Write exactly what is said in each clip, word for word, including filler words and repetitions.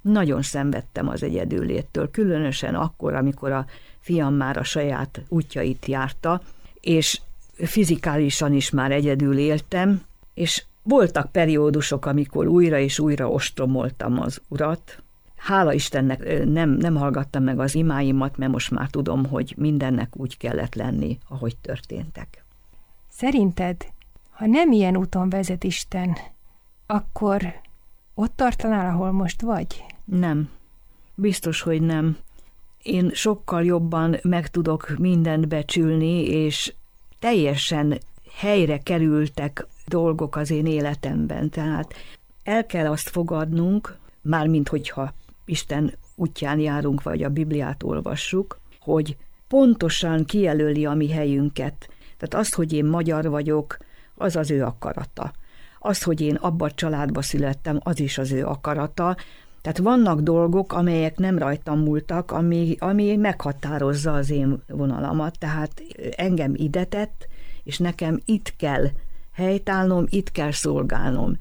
Nagyon szenvedtem az egyedülléttől, különösen akkor, amikor a fiam már a saját útjait járta, és fizikálisan is már egyedül éltem, és voltak periódusok, amikor újra és újra ostromoltam az Urat. Hála Istennek nem, nem hallgattam meg az imáimat, mert most már tudom, hogy mindennek úgy kellett lenni, ahogy történtek. Szerinted, ha nem ilyen úton vezet Isten, akkor ott tartanál, ahol most vagy? Nem. Biztos, hogy nem. Én sokkal jobban meg tudok mindent becsülni, és teljesen helyre kerültek dolgok az én életemben. Tehát el kell azt fogadnunk, mármint hogyha Isten útján járunk, vagy a Bibliát olvassuk, hogy pontosan kijelöli a mi helyünket. Tehát azt, hogy én magyar vagyok, az az ő akarata. Az, hogy én abba a családba születtem, az is az ő akarata. Tehát vannak dolgok, amelyek nem rajtam múltak, ami, ami meghatározza az én vonalamat. Tehát engem ide tett, és nekem itt kell helytállnom, itt kell szolgálnom.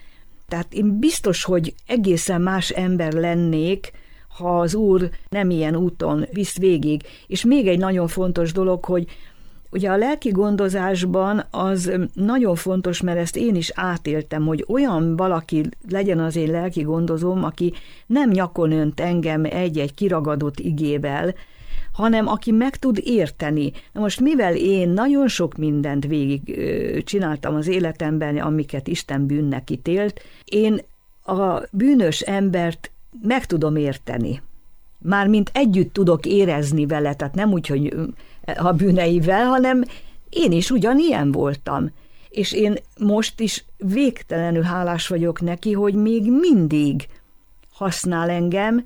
Tehát én biztos, hogy egészen más ember lennék, ha az Úr nem ilyen úton visz végig. És még egy nagyon fontos dolog, hogy ugye a lelki gondozásban az nagyon fontos, mert ezt én is átéltem, hogy olyan valaki legyen az én lelki gondozóm, aki nem nyakon önt engem egy-egy kiragadott igével, hanem aki meg tud érteni. Na most mivel én nagyon sok mindent végig csináltam az életemben, amiket Isten bűnnek ítélt, én a bűnös embert meg tudom érteni. Mármint együtt tudok érezni vele, tehát nem úgy, hogy a bűneivel, hanem én is ugyanilyen voltam. És én most is végtelenül hálás vagyok neki, hogy még mindig használ engem,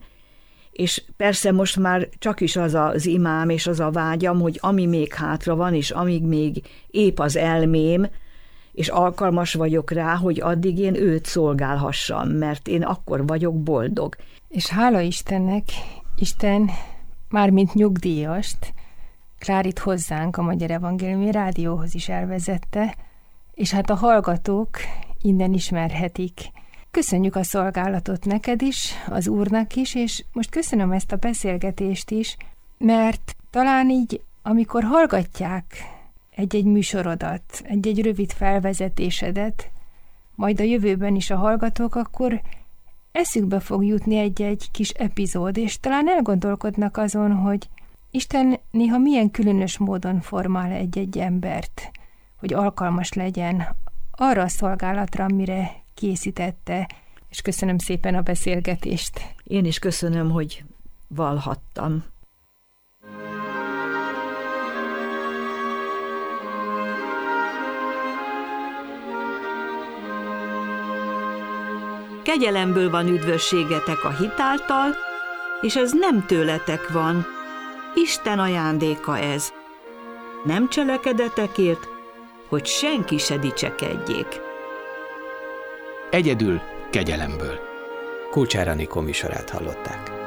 és persze most már csak is az az imám és az a vágyam, hogy ami még hátra van, és amíg még épp az elmém, és alkalmas vagyok rá, hogy addig én őt szolgálhassam, mert én akkor vagyok boldog. És hála Istennek, Isten mármint nyugdíjast Klárit hozzánk a Magyar Evangéliumi Rádióhoz is elvezette, és hát a hallgatók innen ismerhetik. Köszönjük a szolgálatot neked is, az Úrnak is, és most köszönöm ezt a beszélgetést is, mert talán így, amikor hallgatják egy-egy műsorodat, egy-egy rövid felvezetésedet, majd a jövőben is a hallgatók, akkor eszükbe fog jutni egy-egy kis epizód, és talán elgondolkodnak azon, hogy Isten néha milyen különös módon formál egy-egy embert, hogy alkalmas legyen arra a szolgálatra, amire készítette, és köszönöm szépen a beszélgetést. Én is köszönöm, hogy valhattam. Kegyelemből van üdvösségetek a hit által, és ez nem tőletek van, Isten ajándéka ez. Nem cselekedetekért, hogy senki se dicsekedjék. Egyedül kegyelemből. Kulcsár Anikó műsorát hallották.